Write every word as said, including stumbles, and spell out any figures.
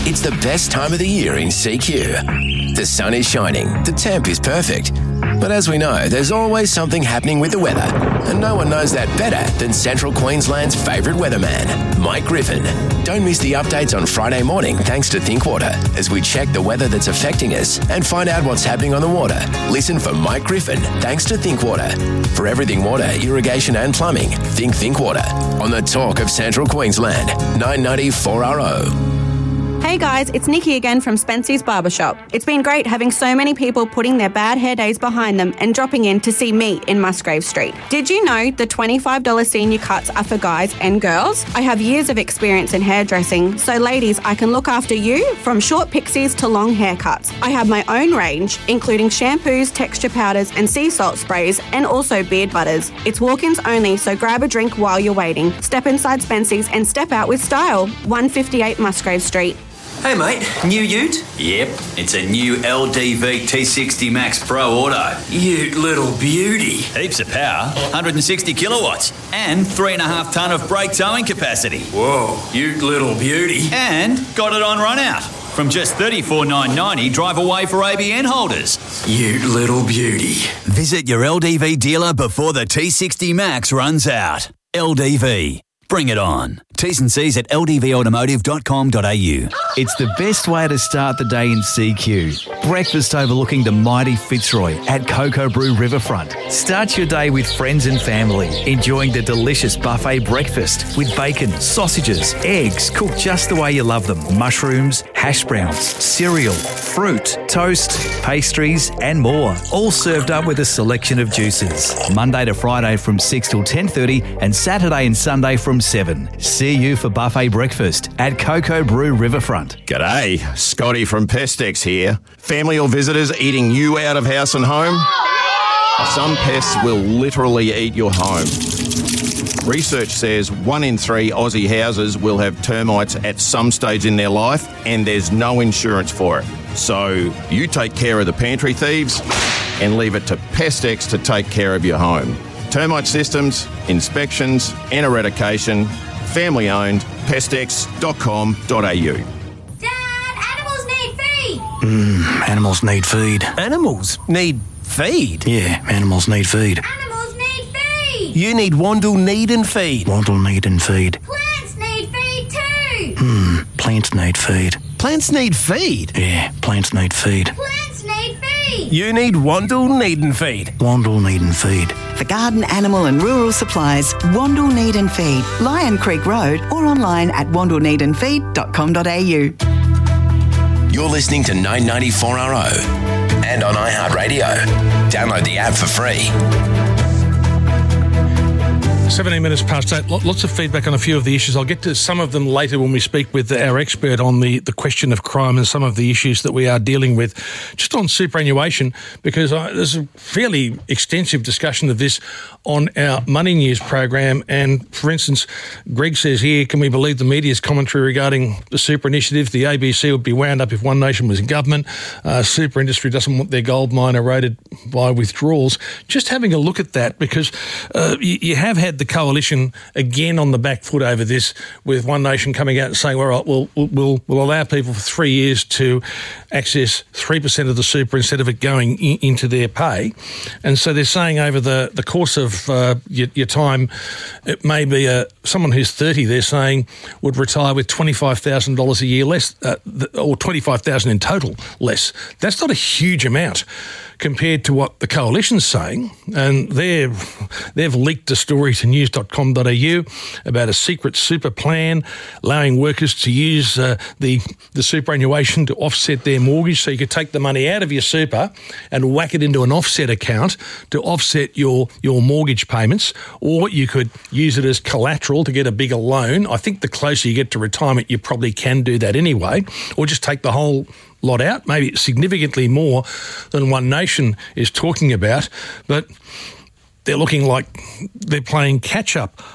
It's the best time of the year in C Q. The sun is shining, the temp is perfect. But as we know, there's always something happening with the weather. And no one knows that better than Central Queensland's favourite weatherman, Mike Griffin. Don't miss the updates on Friday morning thanks to Thinkwater as we check the weather that's affecting us and find out what's happening on the water. Listen for Mike Griffin thanks to Thinkwater. For everything water, irrigation and plumbing, think Thinkwater. On the talk of Central Queensland, nine ninety four R O. Hey guys, it's Nikki again from Spency's Barbershop. It's been great having so many people putting their bad hair days behind them and dropping in to see me in Musgrave Street. Did you know the twenty-five dollars senior cuts are for guys and girls? I have years of experience in hairdressing, so ladies, I can look after you from short pixies to long haircuts. I have my own range, including shampoos, texture powders and sea salt sprays, and also beard butters. It's walk-ins only, so grab a drink while you're waiting. Step inside Spency's and step out with style. one fifty-eight Musgrave Street. Hey mate, new ute? Yep, it's a new L D V T sixty Max Pro Auto. Ute little beauty. Heaps of power, one hundred sixty kilowatts, and three and a half tonne of brake towing capacity. Whoa, ute little beauty. And got it on run out. From just thirty-four thousand nine hundred ninety dollars, drive away for A B N holders. Ute little beauty. Visit your L D V dealer before the T sixty Max runs out. L D V. Bring it on. T's and C's at l d v automotive dot com dot a u. It's the best way to start the day in C Q. Breakfast overlooking the mighty Fitzroy at Cocoa Brew Riverfront. Start your day with friends and family, enjoying the delicious buffet breakfast with bacon, sausages, eggs, cooked just the way you love them, mushrooms, hash browns, cereal, fruit, toast, pastries and more. All served up with a selection of juices. Monday to Friday from six till ten thirty and Saturday and Sunday from seven. See you for buffet breakfast at Cocoa Brew Riverfront. G'day, Scotty from Pestex here. Family or visitors eating you out of house and home? Some pests will literally eat your home. Research says one in three Aussie houses will have termites at some stage in their life and there's no insurance for it. So you take care of the pantry thieves and leave it to Pestex to take care of your home. Termite systems, inspections and eradication. Family owned, pestex dot com dot a u. Dad, animals need feed! Mmm, animals need feed. Animals need feed? Yeah, animals need feed. Animals need feed! You need Wandle Need and Feed. Wandle Need and Feed. Plants need feed too! Hmm, plants need feed. Plants need feed? Yeah, plants need feed. Plants need feed! You need Wandle Need and Feed. Wandle Need and Feed. For garden, animal and rural supplies, Wandle Need and Feed, Lion Creek Road or online at wandle need and feed dot com dot a u. You're listening to nine ninety four R O and on iHeartRadio. Download the app for free. seventeen minutes past eight. Lots of feedback on a few of the issues. I'll get to some of them later when we speak with our expert on the, the question of crime and some of the issues that we are dealing with. Just on superannuation, because I, there's a fairly extensive discussion of this on our Money News program. And, for instance, Greg says here, can we believe the media's commentary regarding the super initiative? The A B C would be wound up if One Nation was in government. Uh, super industry doesn't want their gold mine eroded by withdrawals. Just having a look at that, because uh, you, you have had the coalition again on the back foot over this, with One Nation coming out and saying, all right, we'll, we'll, we'll allow people for three years to access three percent of the super instead of it going in, into their pay. And so they're saying over the, the course of uh, your, your time, it may be a, someone who's thirty, they're saying, would retire with twenty-five thousand dollars a year less, uh, or twenty-five thousand dollars in total less. That's not a huge amount compared to what the coalition's saying. And they've, they've leaked a story to news dot com dot a u about a secret super plan allowing workers to use uh, the, the superannuation to offset their mortgage. So you could take the money out of your super and whack it into an offset account to offset your, your mortgage payments, or you could use it as collateral to get a bigger loan. I think the closer you get to retirement, you probably can do that anyway, or just take the whole lot out, maybe significantly more than One Nation is talking about. But they're looking like they're playing catch-up